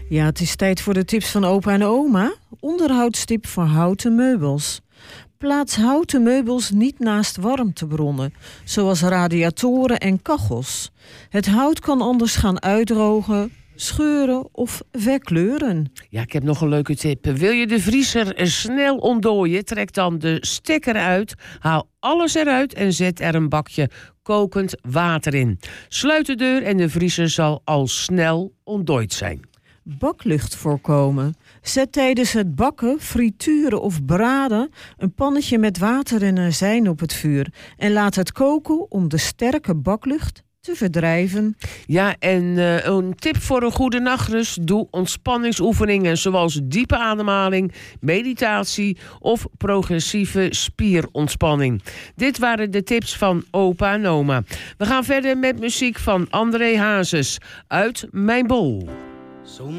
Ja, het is tijd voor de tips van opa en oma. Onderhoudstip voor houten meubels. Plaats houten meubels niet naast warmtebronnen, zoals radiatoren en kachels. Het hout kan anders gaan uitdrogen, scheuren of verkleuren. Ja, ik heb nog een leuke tip. Wil je de vriezer snel ontdooien? Trek dan de stekker uit, haal alles eruit en zet er een bakje kokend water in. Sluit de deur en de vriezer zal al snel ontdooid zijn. Baklucht voorkomen. Zet tijdens het bakken, frituren of braden een pannetje met water en azijn op het vuur. En laat het koken om de sterke baklucht te verdrijven. Ja, en een tip voor een goede nachtrust. Doe ontspanningsoefeningen zoals diepe ademhaling, meditatie of progressieve spierontspanning. Dit waren de tips van opa en oma. We gaan verder met muziek van André Hazes. Uit mijn bol.